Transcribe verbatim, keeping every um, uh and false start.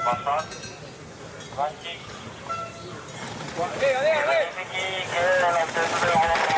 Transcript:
Pasat. Ranchi. Diga, diga, diga. Aquí, que la